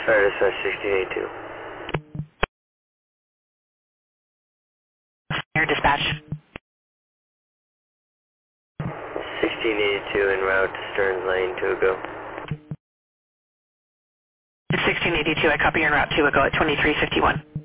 Fire dispatch 1682. Air dispatch. 1682 en route to Stearns Lane, 2 go. 1682, I copy you en route 2, go at 2351.